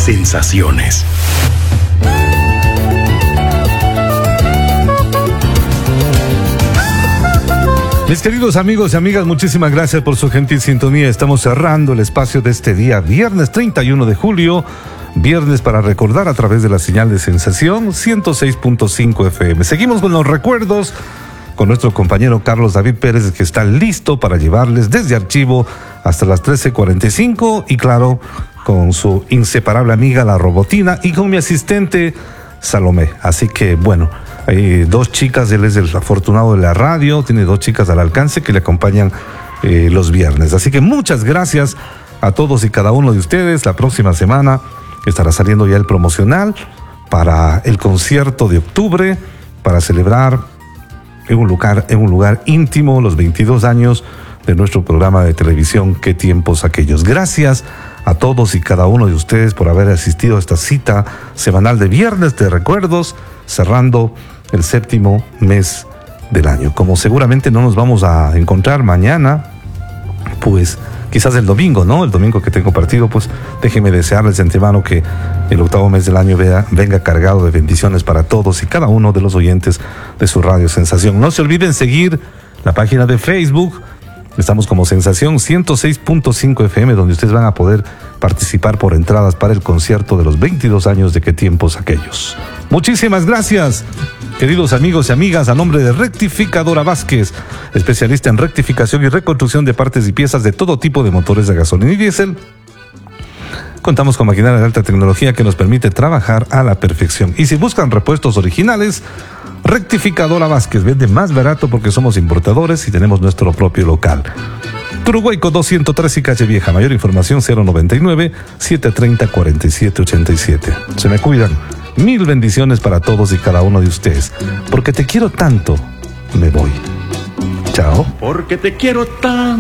sensaciones. Mis queridos amigos y amigas, muchísimas gracias por su gentil sintonía. Estamos cerrando el espacio de este día, viernes 31 de julio, viernes para recordar a través de la señal de Sensación 106.5 FM. Seguimos con los recuerdos con nuestro compañero Carlos David Pérez, que está listo para llevarles desde Archivo hasta las 13:45 y claro, con su inseparable amiga la Robotina y con mi asistente Salomé. Así que bueno, hay dos chicas, él es el afortunado de la radio, tiene dos chicas al alcance que le acompañan los viernes. Así que muchas gracias a todos y cada uno de ustedes. La próxima semana estará saliendo ya el promocional para el concierto de octubre, para celebrar en un lugar íntimo los 22 años de nuestro programa de televisión Qué tiempos aquellos. Gracias a todos y cada uno de ustedes por haber asistido a esta cita semanal de viernes de recuerdos, cerrando el 7º mes del año. Como seguramente no nos vamos a encontrar mañana, pues quizás el domingo, ¿no? El domingo que tengo partido, pues déjenme desearles de antemano que el 8º mes del año venga cargado de bendiciones para todos y cada uno de los oyentes de su Radio Sensación. No se olviden seguir la página de Facebook. Estamos como Sensación 106.5 FM, donde ustedes van a poder participar por entradas para el concierto de los 22 años de Qué tiempos aquellos. Muchísimas gracias, queridos amigos y amigas, a nombre de Rectificadora Vázquez, especialista en rectificación y reconstrucción de partes y piezas de todo tipo de motores de gasolina y diésel. Contamos con maquinaria de alta tecnología que nos permite trabajar a la perfección. Y si buscan repuestos originales, Rectificadora Vázquez vende más barato porque somos importadores y tenemos nuestro propio local. Turuguayco 203 y Calle Vieja. Mayor información 099-730-4787. Se me cuidan. Mil bendiciones para todos y cada uno de ustedes. Porque te quiero tanto, me voy. Chao. Porque te quiero tanto.